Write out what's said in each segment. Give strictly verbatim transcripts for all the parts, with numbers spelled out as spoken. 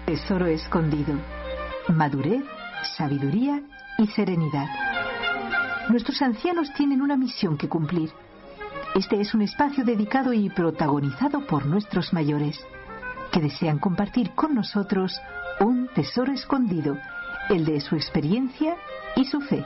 Tesoro escondido. Madurez, sabiduría y serenidad. Nuestros ancianos tienen una misión que cumplir. Este es un espacio dedicado y protagonizado por nuestros mayores, que desean compartir con nosotros un tesoro escondido, el de su experiencia y su fe.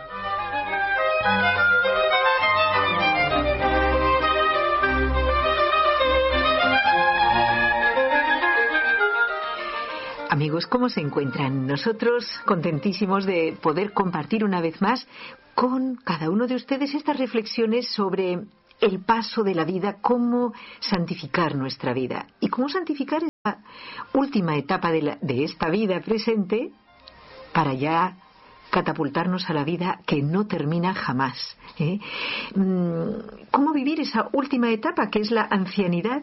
Amigos, ¿cómo se encuentran? Nosotros contentísimos de poder compartir una vez más con cada uno de ustedes estas reflexiones sobre el paso de la vida, cómo santificar nuestra vida y cómo santificar esta última etapa de, la, de esta vida presente para ya catapultarnos a la vida que no termina jamás, ¿eh? ¿Cómo vivir esa última etapa que es la ancianidad,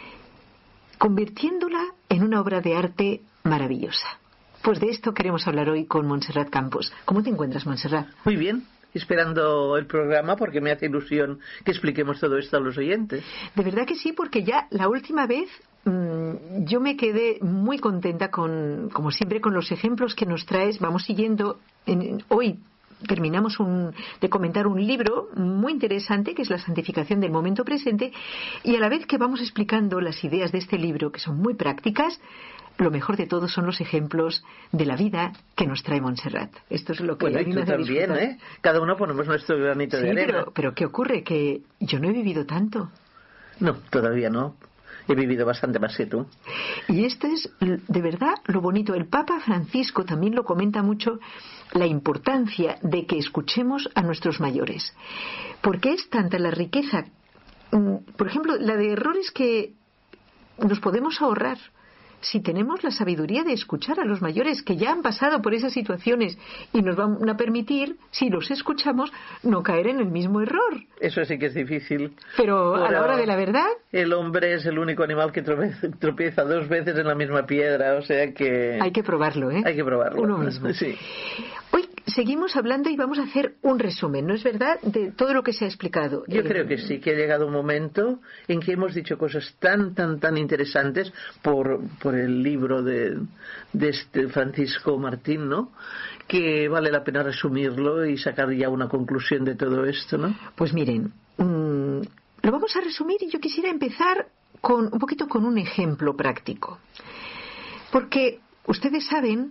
convirtiéndola en una obra de arte maravillosa? Pues de esto queremos hablar hoy con Montserrat Campos. ¿Cómo te encuentras, Montserrat? Muy bien, esperando el programa porque me hace ilusión que expliquemos todo esto a los oyentes. De verdad que sí, porque ya la última vez mmm, yo me quedé muy contenta con, como siempre, con los ejemplos que nos traes. Vamos siguiendo en, hoy. Terminamos un, de comentar un libro muy interesante que es La santificación del momento presente, y a la vez que vamos explicando las ideas de este libro, que son muy prácticas, lo mejor de todo son los ejemplos de la vida que nos trae Montserrat. Esto es lo que bueno, a mí y me tú hace también, disfrutar. ¿eh? Cada uno ponemos nuestro granito sí, de arena. Pero, pero ¿qué ocurre? Que yo no he vivido tanto. No, todavía no. He vivido bastante más que tú. Y esto es, de verdad, lo bonito. El Papa Francisco también lo comenta mucho, la importancia de que escuchemos a nuestros mayores. Porque es tanta la riqueza, por ejemplo, la de errores que nos podemos ahorrar si tenemos la sabiduría de escuchar a los mayores que ya han pasado por esas situaciones y nos van a permitir, si los escuchamos, no caer en el mismo error. Eso sí que es difícil. Pero Ahora, a la hora de la verdad, el hombre es el único animal que tropieza, tropieza dos veces en la misma piedra, o sea que... hay que probarlo, ¿eh? Hay que probarlo. Uno mismo. Sí. Hoy seguimos hablando y vamos a hacer un resumen, ¿no es verdad?, de todo lo que se ha explicado. Yo eh... creo que sí, que ha llegado un momento en que hemos dicho cosas tan, tan, tan interesantes por, por el libro de, de este Francisco Martín, ¿no?, que vale la pena resumirlo y sacar ya una conclusión de todo esto, ¿no? Pues miren, mmm, lo vamos a resumir y yo quisiera empezar con un poquito con un ejemplo práctico. Porque ustedes saben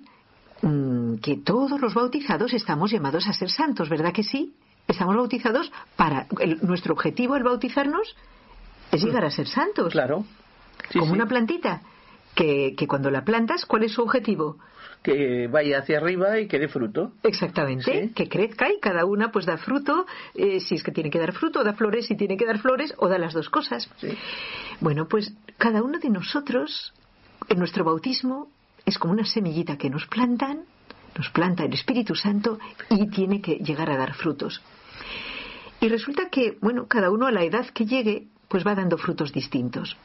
que todos los bautizados estamos llamados a ser santos, ¿verdad que sí? Estamos bautizados para... El, nuestro objetivo al bautizarnos es llegar a ser santos. Claro. Sí, como sí. Una plantita, que, que cuando la plantas, ¿cuál es su objetivo? Que vaya hacia arriba y que dé fruto. Exactamente, sí. Que crezca y cada una pues da fruto, eh, si es que tiene que dar fruto, o da flores si tiene que dar flores, o da las dos cosas. Sí. Bueno, pues cada uno de nosotros, en nuestro bautismo, es como una semillita que nos plantan, nos planta el Espíritu Santo y tiene que llegar a dar frutos. Y resulta que, bueno, cada uno a la edad que llegue, pues va dando frutos distintos.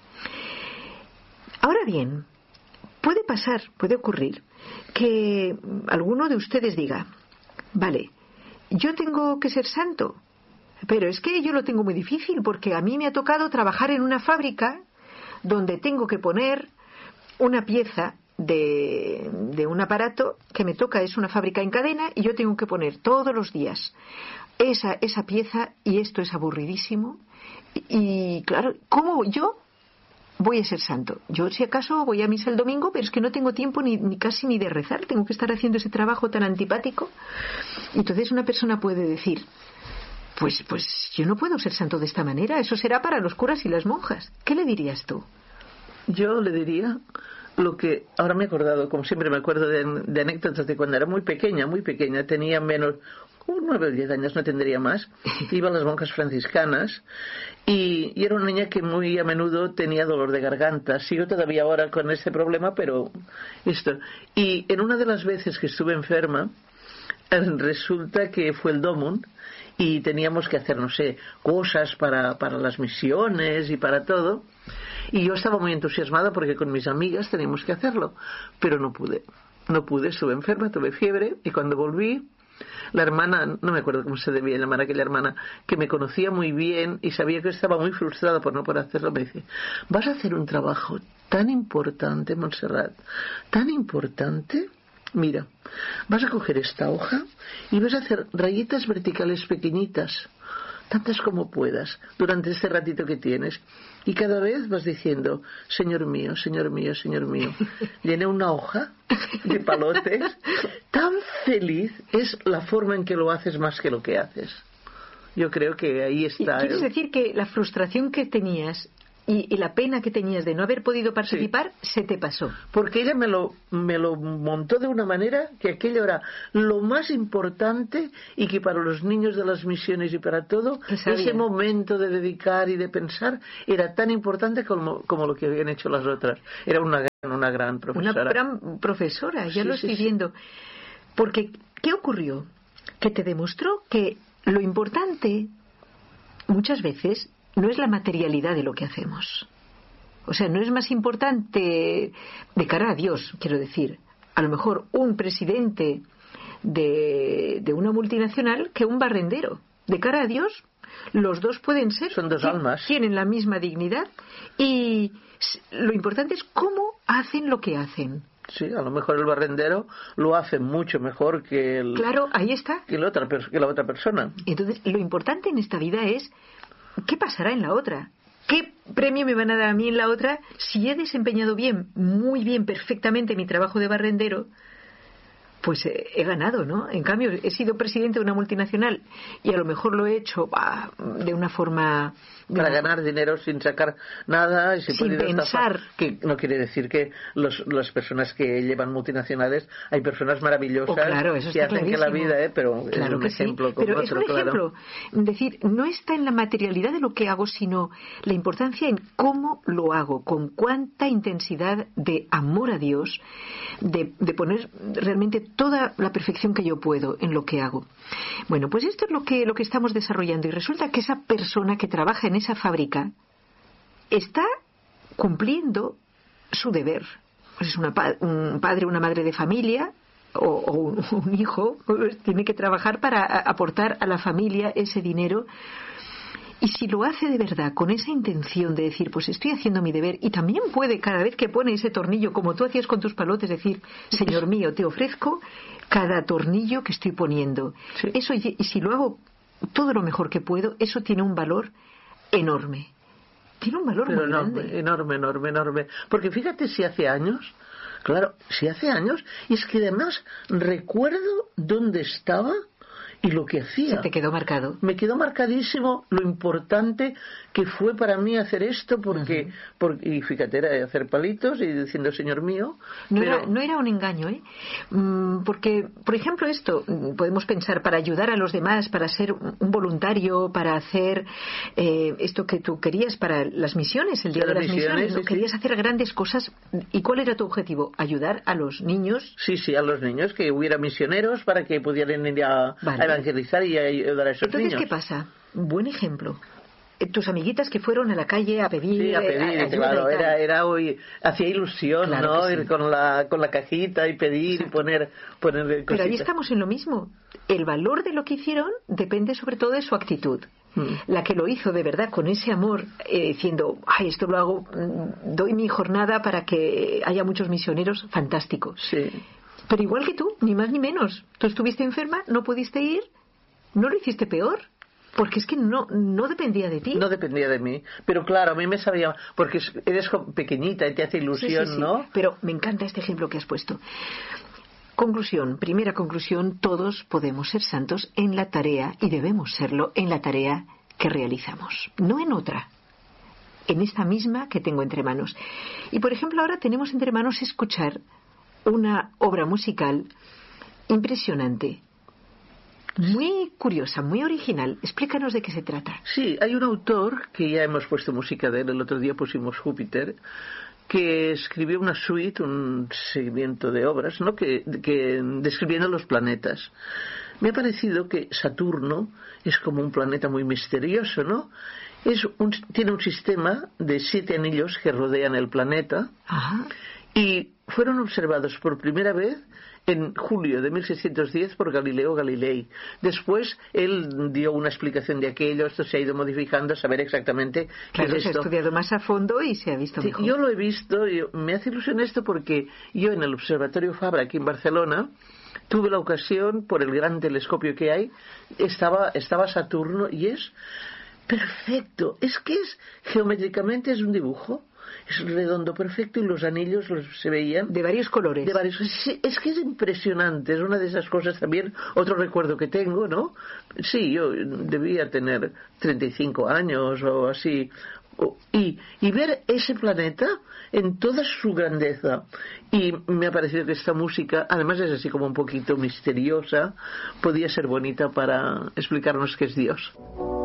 Ahora bien, puede pasar, puede ocurrir, que alguno de ustedes diga, vale, yo tengo que ser santo, pero es que yo lo tengo muy difícil porque a mí me ha tocado trabajar en una fábrica donde tengo que poner una pieza De, de un aparato que me toca, es una fábrica en cadena y yo tengo que poner todos los días esa, esa pieza y esto es aburridísimo y, y claro, ¿cómo yo voy a ser santo? Yo si acaso voy a misa el domingo, pero es que no tengo tiempo ni, ni casi ni de rezar, tengo que estar haciendo ese trabajo tan antipático. Entonces una persona puede decir, pues, pues yo no puedo ser santo de esta manera, eso será para los curas y las monjas. ¿Qué le dirías tú? Yo le diría lo que ahora me he acordado, como siempre me acuerdo de, de anécdotas de cuando era muy pequeña, muy pequeña, tenía menos, un nueve o diez años, no tendría más, iba a las monjas franciscanas y, y era una niña que muy a menudo tenía dolor de garganta. Sigo todavía ahora con ese problema, pero esto. Y en una de las veces que estuve enferma, resulta que fue el Domum y teníamos que hacer, no sé, cosas para, para las misiones y para todo. Y yo estaba muy entusiasmada porque con mis amigas teníamos que hacerlo, pero no pude, no pude, estuve enferma, tuve fiebre y cuando volví la hermana, no me acuerdo cómo se debía llamar aquella hermana, que me conocía muy bien y sabía que estaba muy frustrada por no poder hacerlo, me dice, vas a hacer un trabajo tan importante, Montserrat, tan importante, mira, vas a coger esta hoja y vas a hacer rayitas verticales pequeñitas, tantas como puedas, durante este ratito que tienes. Y cada vez vas diciendo, Señor mío, Señor mío, Señor mío. Llené una hoja de palotes. Tan feliz es la forma en que lo haces más que lo que haces. Yo creo que ahí está. ¿Quieres el... decir que la frustración que tenías y, y la pena que tenías de no haber podido participar, sí, se te pasó? Porque ella me lo, me lo montó de una manera que aquello era lo más importante y que para los niños de las misiones y para todo, ese momento de dedicar y de pensar era tan importante como, como lo que habían hecho las otras. Era una gran, una gran profesora. Una gran profesora, ya sí, lo estoy sí, viendo. Sí. Porque, ¿qué ocurrió? Que te demostró que lo importante muchas veces no es la materialidad de lo que hacemos. O sea, no es más importante de cara a Dios, quiero decir, a lo mejor un presidente de, de una multinacional que un barrendero. De cara a Dios, los dos pueden ser. Son dos almas. Tienen la misma dignidad y lo importante es cómo hacen lo que hacen. Sí, a lo mejor el barrendero lo hace mucho mejor que el... Claro, ahí está. Que la otra, que la otra persona. Entonces, lo importante en esta vida es ¿qué pasará en la otra? ¿Qué premio me van a dar a mí en la otra si he desempeñado bien, muy bien, perfectamente mi trabajo de barrendero? Pues eh, he ganado, ¿no? En cambio, he sido presidente de una multinacional y a lo mejor lo he hecho bah, de una forma... De para una... ganar dinero sin sacar nada y sin, sin pensar. Estafar, que no quiere decir que los, las personas que llevan multinacionales, hay personas maravillosas, oh, claro, eso que hacen clarísimo. que la vida, ¿eh? Pero claro es un que ejemplo sí. como Pero otro, es un claro. ejemplo. Es decir, no está en la materialidad de lo que hago, sino la importancia en cómo lo hago, con cuánta intensidad de amor a Dios, de, de poner realmente toda la perfección que yo puedo en lo que hago. Bueno, pues esto es lo que, lo que estamos desarrollando y resulta que esa persona que trabaja en esa fábrica está cumpliendo su deber. Pues es una, un padre, una madre de familia o, o un, un hijo, pues tiene que trabajar para aportar a la familia ese dinero. Y si lo hace de verdad, con esa intención de decir, pues estoy haciendo mi deber, y también puede cada vez que pone ese tornillo, como tú hacías con tus palotes, decir, Señor mío, te ofrezco cada tornillo que estoy poniendo. Sí. Eso, y si lo hago todo lo mejor que puedo, eso tiene un valor enorme. Tiene un valor Pero muy enorme, grande. enorme, enorme, enorme. Porque fíjate si hace años, claro, si hace años, y es que además recuerdo dónde estaba y lo que hacía. Se te quedó marcado. Me quedó marcadísimo lo importante que fue para mí hacer esto, porque, uh-huh. porque y fíjate, era hacer palitos y diciendo, Señor mío. No, pero... era, no era un engaño, ¿eh? Mm, porque, por ejemplo, esto, podemos pensar, para ayudar a los demás, para ser un voluntario, para hacer eh, esto que tú querías para las misiones, el día de las misiones, misiones ¿no? Sí, querías sí. hacer grandes cosas. ¿Y cuál era tu objetivo? Ayudar a los niños. Sí, sí, a los niños, que hubiera misioneros para que pudieran ir a, vale. a evangelizar y a ayudar a esos Entonces, niños. ¿qué pasa? Buen ejemplo. Tus amiguitas que fueron a la calle a pedir, sí, a pedir, a, a claro, era, era hoy, hacía ilusión, claro ¿no? Sí. Ir con la, con la cajita y pedir. Exacto. Y poner, poner cositas. Pero ahí estamos en lo mismo. El valor de lo que hicieron depende sobre todo de su actitud. Mm. La que lo hizo de verdad con ese amor, eh, diciendo, ay, esto lo hago, doy mi jornada para que haya muchos misioneros, fantástico. Sí. Pero igual que tú, ni más ni menos. Tú estuviste enferma, no pudiste ir, no lo hiciste peor. Porque es que no, no dependía de ti. No dependía de mí. Pero claro, a mí me sabía... Porque eres pequeñita y te hace ilusión, sí, sí, sí. ¿no? Pero me encanta este ejemplo que has puesto. Conclusión, primera conclusión, todos podemos ser santos en la tarea y debemos serlo en la tarea que realizamos. No en otra. En esta misma que tengo entre manos. Y por ejemplo, ahora tenemos entre manos escuchar una obra musical impresionante. Muy curiosa, muy original. Explícanos de qué se trata. Sí, hay un autor que ya hemos puesto música de él, el otro día pusimos Júpiter, que escribió una suite, un seguimiento de obras, ¿no? que, que describiendo los planetas. Me ha parecido que Saturno es como un planeta muy misterioso, ¿no? Es un, tiene un sistema de siete anillos que rodean el planeta. Ajá. Y fueron observados por primera vez en julio de mil seiscientos diez por Galileo Galilei. Después él dio una explicación de aquello, esto se ha ido modificando a saber exactamente qué claro, es se esto. ha estudiado más a fondo y se ha visto Sí, mejor. yo lo he visto, yo, me hace ilusión esto porque yo en el Observatorio Fabra aquí en Barcelona tuve la ocasión, por el gran telescopio que hay, estaba, estaba Saturno y es perfecto, es que es geométricamente es un dibujo. Es redondo, perfecto, y los anillos los, se veían de varios colores. De varios, sí, es que es impresionante, es una de esas cosas también, otro recuerdo que tengo, ¿no? Sí, yo debía tener treinta y cinco años o así, o, y, y ver ese planeta en toda su grandeza. Y me ha parecido que esta música, además es así como un poquito misteriosa, podía ser bonita para explicarnos qué es Dios.